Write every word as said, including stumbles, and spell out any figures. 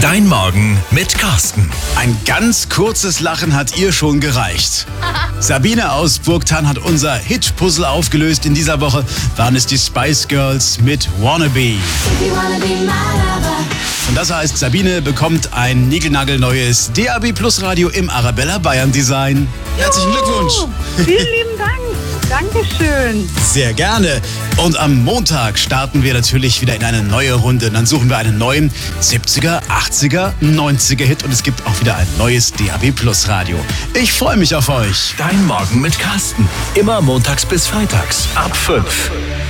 Dein Morgen mit Carsten. Ein ganz kurzes Lachen hat ihr schon gereicht. Sabine aus Burgthann hat unser Hit-Puzzle aufgelöst. In dieser Woche waren es die Spice Girls mit Wannabe. Und das heißt, Sabine bekommt ein niegelnagelneues D A B Plus Radio im Arabella Bayern Design. Herzlichen Glückwunsch. Vielen lieben Dank. Dankeschön. Sehr gerne. Und am Montag starten wir natürlich wieder in eine neue Runde. Und dann suchen wir einen neuen siebziger, achtziger, neunziger Hit. Und es gibt auch wieder ein neues D A B Plus Radio. Ich freue mich auf euch. Dein Morgen mit Carsten. Immer montags bis freitags ab fünf.